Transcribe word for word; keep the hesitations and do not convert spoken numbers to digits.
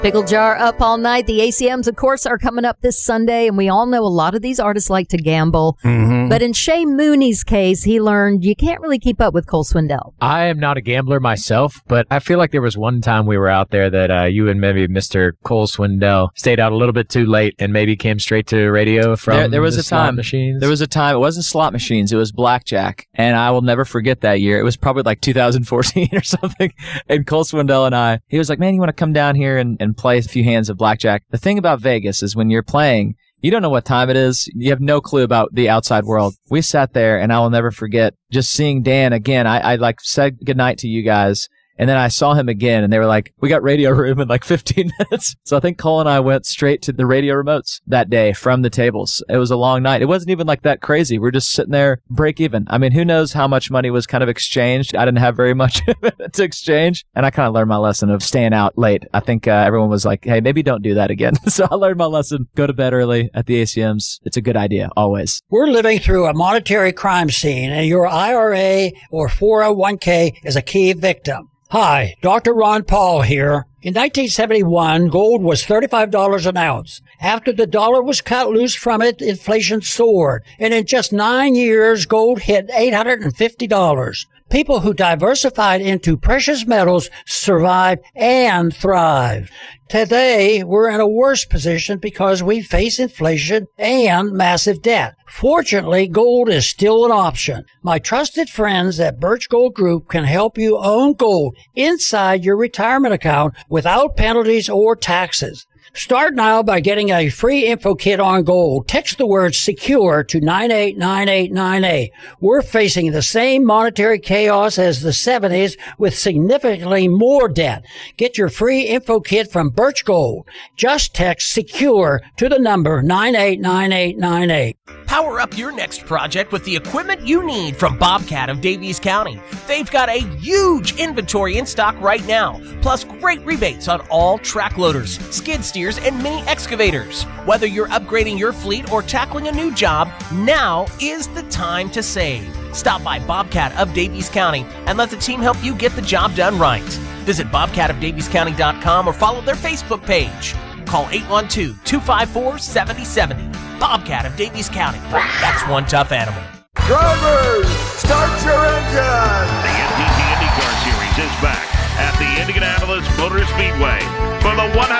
Pickle Jar up all night. The A C Ms, of course, are coming up this Sunday, and we all know a lot of these artists like to gamble. Mm-hmm. But in Shay Mooney's case, he learned you can't really keep up with Cole Swindell. I am not a gambler myself, but I feel like there was one time we were out there that uh, you and maybe Mister Cole Swindell stayed out a little bit too late and maybe came straight to radio from there, there was the a slot time, machines. There was a time, it wasn't slot machines, it was blackjack. And I will never forget that year. It was probably like two thousand fourteen or something. And Cole Swindell and I, he was like, man, you want to come down here and, and play a few hands of blackjack? The thing about Vegas is when you're playing, you don't know what time it is. You have no clue about the outside world. We sat there, and I will never forget just seeing Dan again. I, I like said goodnight to you guys, and then I saw him again, and they were like, we got radio room in like fifteen minutes. So I think Cole and I went straight to the radio remotes that day from the tables. It was a long night. It wasn't even like that crazy. We're just sitting there, break even. I mean, who knows how much money was kind of exchanged. I didn't have very much to exchange, and I kind of learned my lesson of staying out late. I think uh, everyone was like, hey, maybe don't do that again. So I learned my lesson. Go to bed early at the A C Ms. It's a good idea, always. We're living through a monetary crime scene, and your I R A or four oh one k is a key victim. Hi, Doctor Ron Paul here. In nineteen seventy-one, gold was thirty-five dollars an ounce. After the dollar was cut loose from it, inflation soared. And in just nine years, gold hit eight hundred fifty dollars. People who diversified into precious metals survived and thrived. Today, we're in a worse position because we face inflation and massive debt. Fortunately, gold is still an option. My trusted friends at Birch Gold Group can help you own gold inside your retirement account without penalties or taxes. Start now by getting a free info kit on gold. Text the word SECURE to nine eight nine eight nine eight. We're facing the same monetary chaos as the seventies with significantly more debt. Get your free info kit from Birch Gold. Just text SECURE to the number nine eight nine eight nine eight. Power up your next project with the equipment you need from Bobcat of Daviess County. They've got a huge inventory in stock right now, plus great rebates on all track loaders, skid steers, and mini excavators. Whether you're upgrading your fleet or tackling a new job, now is the time to save. Stop by Bobcat of Daviess County and let the team help you get the job done right. Visit bobcat of daviess county dot com or follow their Facebook page. Call eight one two, two five four, seven oh seven oh. Bobcat of Daviess County. That's one tough animal. Drivers, start your engine! The N T T IndyCar Series is back at the Indianapolis Motor Speedway for the one hundred